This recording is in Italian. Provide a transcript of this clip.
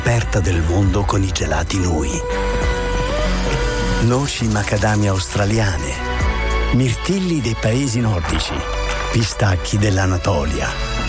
scoperta del mondo con i gelati Nui. Noci macadamia australiane, mirtilli dei paesi nordici, pistacchi dell'Anatolia,